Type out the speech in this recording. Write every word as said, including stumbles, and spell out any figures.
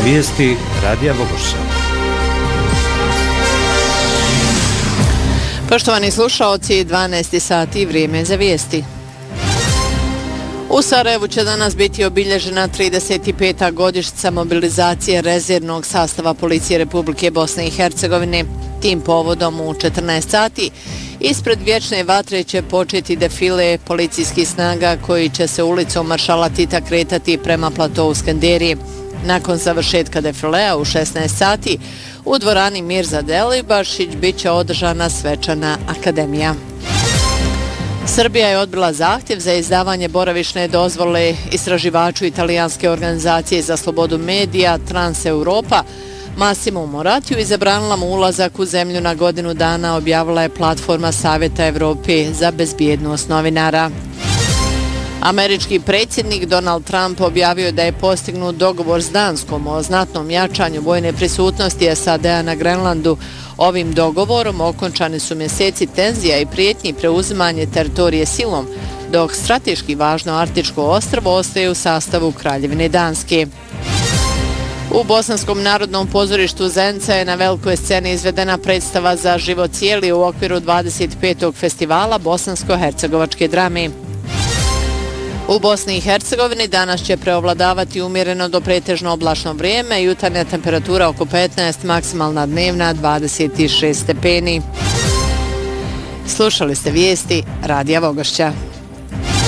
Vijesti Radija Vogošća. Poštovani slušaoci, dvanaest sati, vrijeme za vijesti. U Sarajevu će danas biti obilježena trideset peta godišnjica mobilizacije rezervnog sastava Policije Republike Bosne i Hercegovine. Tim povodom u četrnaest sati ispred Vječne vatre će početi defile policijskih snaga koji će se ulicom Maršala Tita kretati prema platovu Skenderije. Nakon završetka defilea u šesnaest sati u dvorani Mirza Delibašić bit će održana svečana akademija. Srbija je odbila zahtjev za izdavanje boravišne dozvole istraživaču italijanske organizacije za slobodu medija Trans Europa Massimo Moratiju i zabranila mu ulazak u zemlju na godinu dana, objavila je platforma Savjeta Evrope za bezbjednost novinara. Američki predsjednik Donald Trump objavio da je postignut dogovor s Danskom o znatnom jačanju vojne prisutnosti S A D-a na Grenlandu. Ovim dogovorom okončani su mjeseci tenzija i prijetnji preuzimanje teritorije silom, dok strateški važno Arktičko ostrvo ostaje u sastavu Kraljevine Danske. U Bosanskom narodnom pozorištu Zenica je na velikoj sceni izvedena predstava Za život cijeli u okviru dvadeset petog festivala bosansko-hercegovačke drame. U Bosni i Hercegovini danas će preovladavati umjereno do pretežno oblačno vrijeme, jutarnja temperatura oko petnaest, maksimalna dnevna dvadeset šest stepeni. Slušali ste vijesti Radija Vogošća.